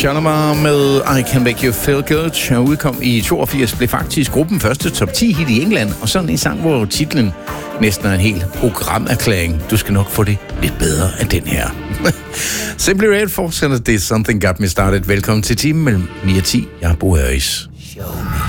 Shalimar med I Can Make You Feel Good. Og udkom i 82, blev faktisk gruppen første top 10 hit i England. Og sådan en sang, hvor titlen næsten er en hel programerklæring. Du skal nok få det lidt bedre end den her. Simply Red fortsætter det Something Got Me Started. Velkommen til timen mellem 9 og 10. Jeg er Bo Høris.